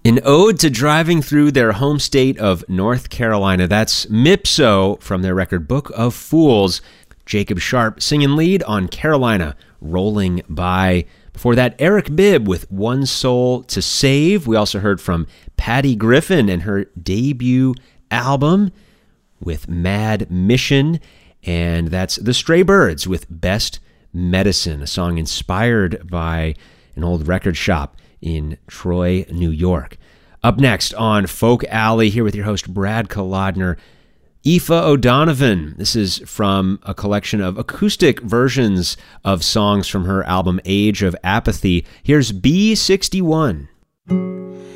An ode to driving through their home state of North Carolina. That's Mipso from their record Book of Fools. Jacob Sharp singing lead on Carolina, Rolling By. Before that, Eric Bibb with One Soul to Save. We also heard from Patty Griffin and her debut album with Mad Mission. And that's The Stray Birds with Best Medicine, a song inspired by an old record shop in Troy, New York. Up next on Folk Alley, here with your host Brad Kolodner, Aoife O'Donovan. This is from a collection of acoustic versions of songs from her album Age of Apathy. Here's B61.